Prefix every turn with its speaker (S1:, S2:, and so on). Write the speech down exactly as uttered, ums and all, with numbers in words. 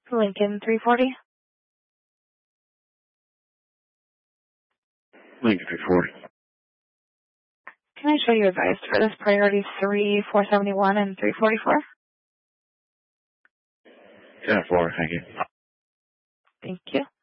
S1: Lincoln three forty.
S2: Lincoln three forty.
S1: Can I show you advised for this priority three four seventy-one and three forty-four?
S2: ten four, thank you.
S1: Thank you.